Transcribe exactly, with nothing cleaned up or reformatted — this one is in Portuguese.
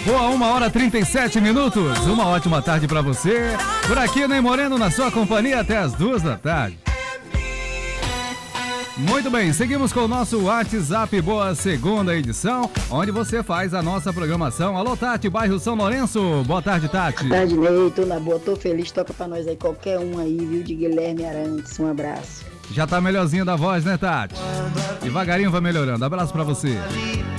Boa, uma hora e trinta e sete minutos. Uma ótima tarde pra você. Por aqui, Ney Moreno, na sua companhia até as duas da tarde. Muito bem, seguimos com o nosso WhatsApp Boa Segunda edição, onde você faz a nossa programação. Alô, Tati, bairro São Lourenço. Boa tarde, Tati. Boa tarde, Ney. Tô na boa, tô feliz. Toca pra nós aí, qualquer um aí, viu? De Guilherme Arantes. Um abraço. Já tá melhorzinho da voz, né, Tati? Devagarinho vai melhorando. Abraço pra você.